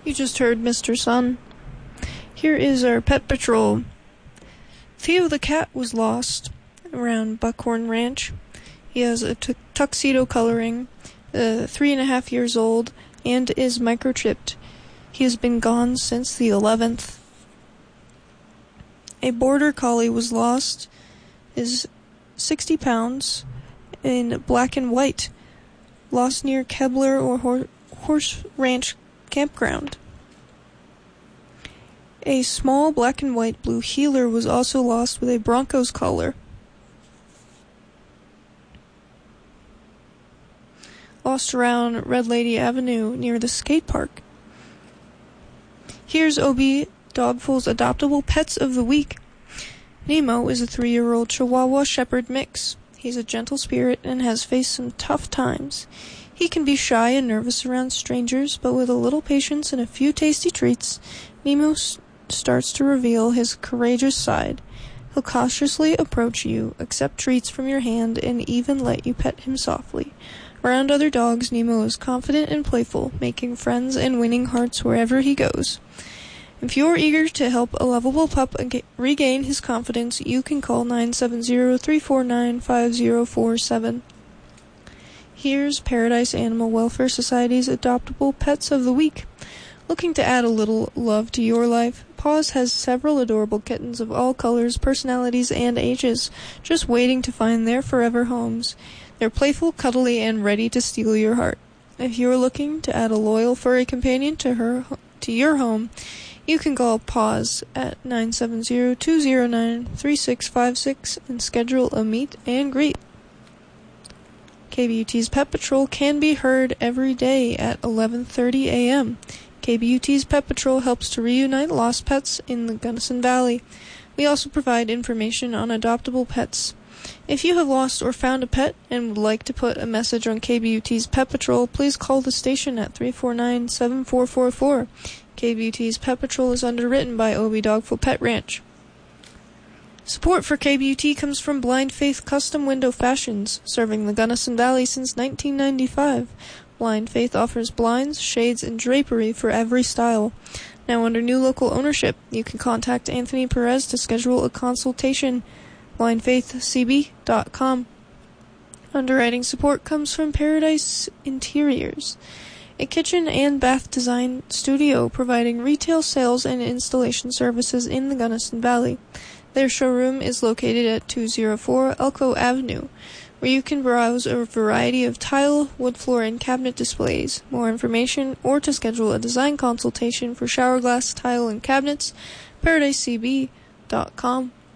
You just heard Mr. Sun. Here is our pet patrol. Theo the cat was lost around Buckhorn Ranch. He has a tuxedo coloring, 3.5 years old, and is microchipped. He has been gone since the 11th. A border collie was lost, is 60 pounds, in black and white, lost near Kebler or Horse Ranch Campground. A small black and white blue heeler was also lost with a Broncos collar. Lost around Red Lady Avenue near the skate park. Here's Obi Dogful's adoptable pets of the week. Nemo is a 3-year-old Chihuahua Shepherd mix. He's a gentle spirit and has faced some tough times. He can be shy and nervous around strangers, but with a little patience and a few tasty treats, Nemo starts to reveal his courageous side. He'll cautiously approach you, accept treats from your hand, and even let you pet him softly. Around other dogs, Nemo is confident and playful, making friends and winning hearts wherever he goes. If you're eager to help a lovable pup regain his confidence, you can call 970-349-5047. Here's Paradise Animal Welfare Society's adoptable pets of the week. Looking to add a little love to your life? Paws has several adorable kittens of all colors, personalities, and ages, just waiting to find their forever homes. They're playful, cuddly, and ready to steal your heart. If you're looking to add a loyal furry companion to your home, you can call Paws at 970-209-3656 and schedule a meet and greet. KBUT's Pet Patrol can be heard every day at 11:30 a.m. KBUT's Pet Patrol helps to reunite lost pets in the Gunnison Valley. We also provide information on adoptable pets. If you have lost or found a pet and would like to put a message on KBUT's Pet Patrol, please call the station at 349-7444. KBUT's Pet Patrol is underwritten by Obi Dogful Pet Ranch. Support for KBUT comes from Blind Faith Custom Window Fashions, serving the Gunnison Valley since 1995. Blind Faith offers blinds, shades, and drapery for every style. Now under new local ownership, you can contact Anthony Perez to schedule a consultation. BlindFaithCB.com. Underwriting support comes from Paradise Interiors, a kitchen and bath design studio providing retail sales and installation services in the Gunnison Valley. Their showroom is located at 204 Elko Avenue, where you can browse a variety of tile, wood floor, and cabinet displays. More information or to schedule a design consultation for shower glass, tile, and cabinets, ParadiseCB.com.